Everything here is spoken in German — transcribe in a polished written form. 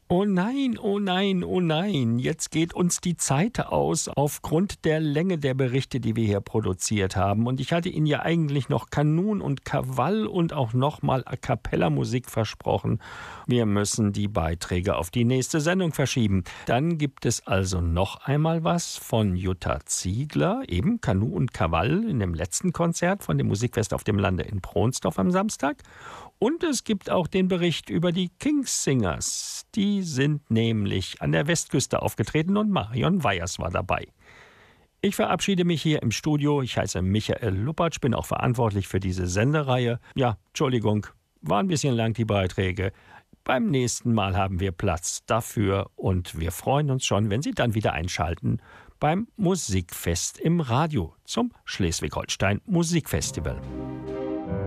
Oh nein, oh nein, oh nein, jetzt geht uns die Zeit aus aufgrund der Länge der Berichte, die wir hier produziert haben. Und ich hatte Ihnen ja eigentlich noch Kanun und Krawall und auch nochmal A-cappella-Musik versprochen. Wir müssen die Beiträge auf die nächste Sendung verschieben. Dann gibt es also noch einmal was von Jutta Ziegler, eben Kanu und Krawall in dem letzten Konzert von dem Musikfest auf dem Lande in Pronsdorf am Samstag. Und es gibt auch den Bericht über die King's-Singers. Die sind nämlich an der Westküste aufgetreten und Marion Weyers war dabei. Ich verabschiede mich hier im Studio. Ich heiße Michael Luppertsch, bin auch verantwortlich für diese Sendereihe. Ja, Entschuldigung, war ein bisschen lang die Beiträge. Beim nächsten Mal haben wir Platz dafür und wir freuen uns schon, wenn Sie dann wieder einschalten beim Musikfest im Radio zum Schleswig-Holstein Musikfestival.